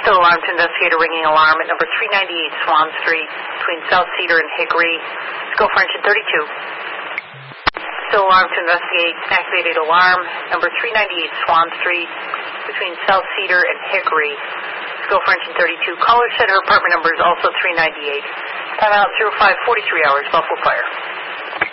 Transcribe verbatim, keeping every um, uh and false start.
Still alarm to investigate a ringing alarm at number three ninety-eight Swan Street between South Cedar and Hickory. Let's go for engine thirty-two. Still alarm to investigate activated alarm number three ninety-eight Swan Street between South Cedar and Hickory. Let's go for engine thirty-two. Caller said her apartment number is also three ninety-eight. Time out zero five forty-three hours, Buffalo Fire.